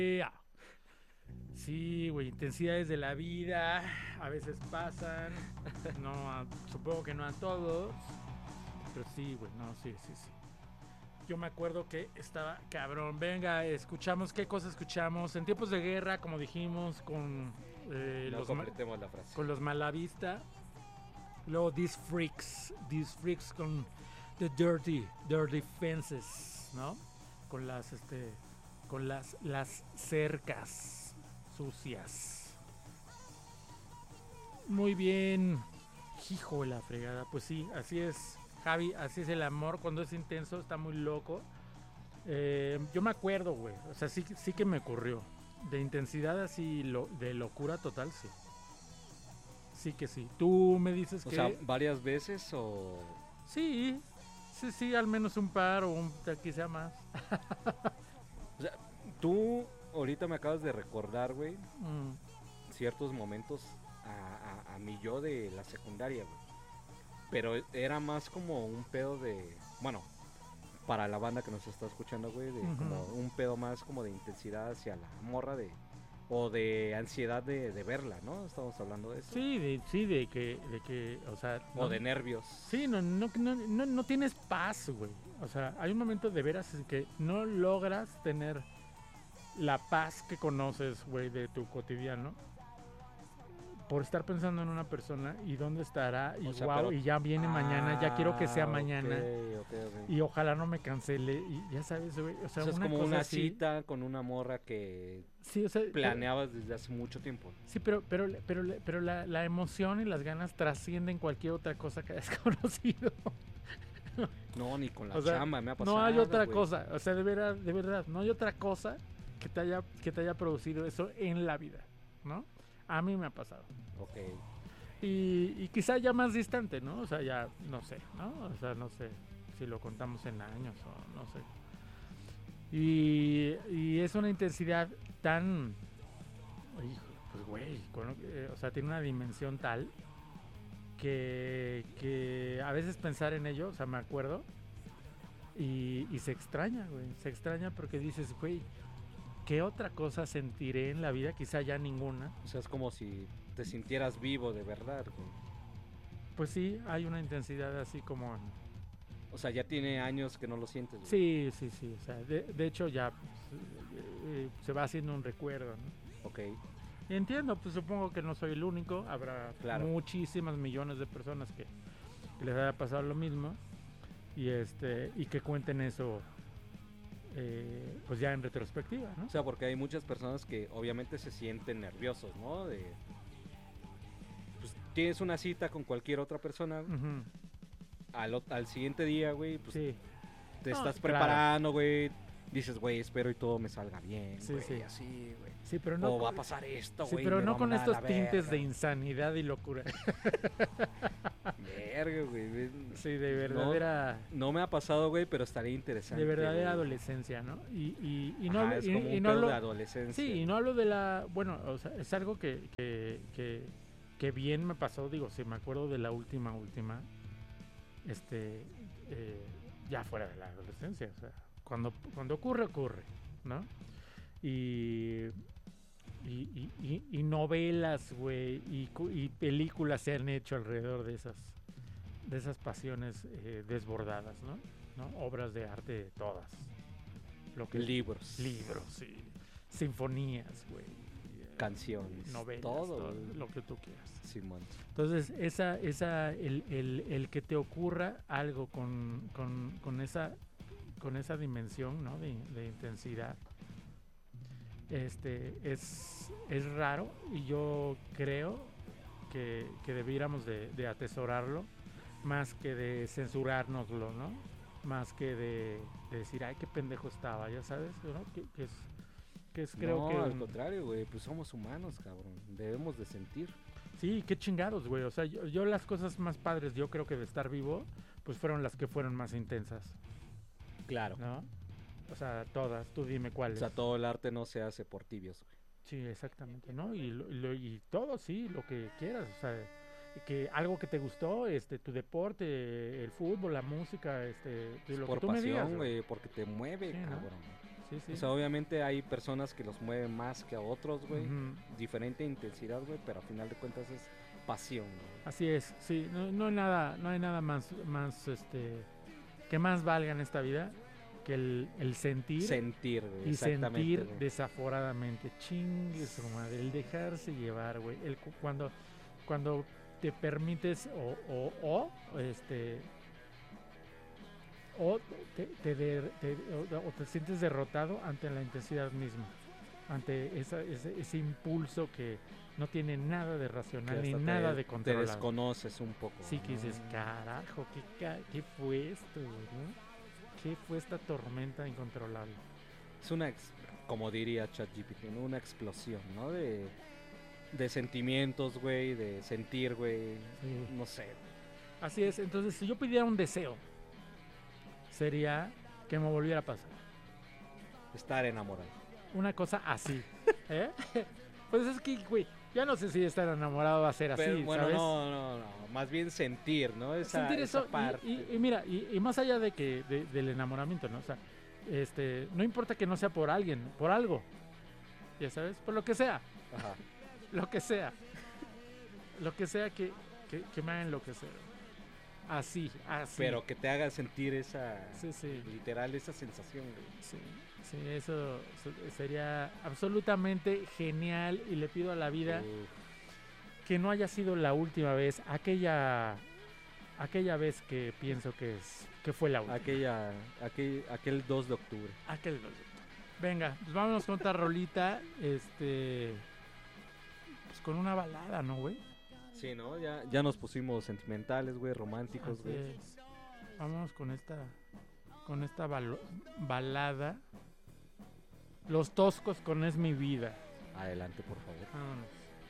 Sí, güey, intensidades de la vida, a veces pasan, supongo que no a todos, pero sí, güey, no, sí. Yo me acuerdo que estaba cabrón. Venga, escuchamos, ¿qué cosa escuchamos? En tiempos de guerra, como dijimos, con No completemos la frase. con los Malavista. Luego These Freaks con The Dirty Fences, ¿no? Con las cercas sucias. Muy bien. Hijo de la fregada. Pues sí, así es, Javi, así es el amor cuando es intenso, está muy loco. Yo me acuerdo, güey, o sea, sí que me ocurrió. De intensidad así, de locura total, sí. Sí que sí. Tú me dices O que... sea, ¿varias veces o...? Sí, al menos un par o quizá más. O sea, tú ahorita me acabas de recordar, güey, Mm, ciertos momentos a mi yo de la secundaria, güey. Pero era más como un pedo de... Bueno, para la banda que nos está escuchando, güey, de como un pedo más como de intensidad hacia la morra de... O de ansiedad de verla, ¿no? Estamos hablando de eso. sí, de que, o sea... O de nervios. Sí, no tienes paz, güey. O sea, hay un momento de veras en que no logras tener la paz que conoces, güey, de tu cotidiano. Por estar pensando en una persona y dónde estará y O sea, wow, pero... y ya viene mañana, ya quiero que sea mañana Ok. y ojalá no me cancele y ya sabes, güey, o sea, O sea, es una como cosa una así. cita con una morra que Sí, o sea, planeabas desde hace mucho tiempo. sí, pero la emoción y las ganas trascienden cualquier otra cosa que hayas conocido. No, ni con la O sea, chamba me ha pasado. no hay otra güey. cosa, o sea, de verdad, no hay otra cosa que te haya producido eso en la vida, ¿no? A mí me ha pasado. Ok. Y quizá ya más distante, ¿no? O sea, ya no sé, ¿no? O sea, no sé si lo contamos en años o no sé. Y es una intensidad tan... Hijo, pues güey, o sea, tiene una dimensión tal que a veces pensar en ello, o sea, me acuerdo, y se extraña, güey. Se extraña porque dices, güey, ¿qué otra cosa sentiré en la vida? Quizá ya ninguna. O sea, es como si te sintieras vivo de verdad, güey. Pues sí, hay una intensidad así como... O sea, ya tiene años que no lo sientes, güey. Sí. O sea, de hecho ya se va haciendo un recuerdo, ¿no? Ok. Y entiendo, pues supongo que no soy el único. Habrá muchísimas millones de personas que les haya pasado lo mismo. Y que cuenten eso pues ya en retrospectiva, ¿no? O sea, porque hay muchas personas que obviamente se sienten nerviosos, ¿no? Pues tienes una cita con cualquier otra persona. Uh-huh. Al siguiente día, güey, pues sí. te estás preparando, güey. Dices, güey, espero y todo me salga bien, güey, así, güey. Sí, pero no. O va a pasar esto, güey. Sí, pero no con estos tintes de insanidad y locura. Verga, güey. Sí, de verdadera... No me ha pasado, güey, pero estaría interesante. De verdadera adolescencia, ¿no? Y no es como un pedo de adolescencia. Sí, y no hablo de la... Bueno, o sea, es algo que bien me pasó, digo, si me acuerdo de la última, ya fuera de la adolescencia, o sea, cuando ocurre, ¿no? Y novelas, güey, y películas se han hecho alrededor de esas pasiones desbordadas, ¿no? Obras de arte todas. Libros, sí. Sinfonías, güey. Canciones, novelas, todo lo que tú quieras. Simón. Entonces, el que te ocurra algo con esa dimensión, ¿no? de intensidad, es raro, y yo creo que debiéramos de atesorarlo más que de censurárnoslo, ¿no? Más que de decir, ay, qué pendejo estaba, ya sabes, ¿no? Creo que... No, al contrario, güey, pues somos humanos, cabrón, debemos de sentir. Sí, qué chingados, güey, o sea, yo las cosas más padres, yo creo que de estar vivo, pues fueron las que fueron más intensas. Claro. ¿No? O sea, todas, tú dime cuáles. O sea, todo el arte no se hace por tibios, güey. Sí, exactamente, ¿no? Y todo, sí, lo que quieras, o sea, que algo que te gustó, tu deporte, el fútbol, la música, lo por que tú pasión, me digas, güey, porque te mueve, sí, cabrón. ¿no? sí. O sea, obviamente hay personas que los mueven más que a otros, güey. Ujú. Diferente intensidad, güey, pero a final de cuentas es pasión, güey. Así es, sí, no hay nada más, que más valga en esta vida que el sentir Sentir, güey, y exactamente, sentir güey. desaforadamente. Chingue su madre, el dejarse llevar, güey. Cuando te permites o o te sientes derrotado ante la intensidad misma, ante ese impulso que no tiene nada de Que racional ni hasta nada de te controlado. desconoces un poco. Sí, que dices, ¿no? carajo, ¿qué fue esto, güey, no? ¿Qué fue esta tormenta incontrolable? Es como diría ChatGPT, ¿no? Una explosión, ¿no? De sentimientos, güey, de sentir, güey. Sí. No sé. Así es, entonces si yo pidiera un deseo, sería que me volviera a pasar. Estar enamorado. Una cosa así. ¿Eh? Pues es que, güey, ya no sé si estar enamorado va a ser así, Pero, bueno, ¿sabes? no. Más bien sentir, ¿no? Sentir Esa eso parte. y mira, y más allá de que del enamoramiento, ¿no? O sea, no importa que no sea por alguien, por algo. Ya sabes, por lo que sea, Ajá. lo que sea. Lo que sea que me haga enloquecer. Así. Pero que te haga sentir esa, Sí. literal, esa sensación, güey. Sí, eso sería absolutamente genial y le pido a la vida que no haya sido la última vez, aquella vez que pienso que fue la última. Aquel 2 de octubre. Aquel 2 de octubre. Venga, pues vámonos con otra rolita, pues con una balada, ¿no, güey? Sí, ¿no? Ya nos pusimos sentimentales, güey, románticos, Así güey. es. Vámonos con esta balada. Los Toscos con Es mi vida. Adelante, por favor. Vámonos.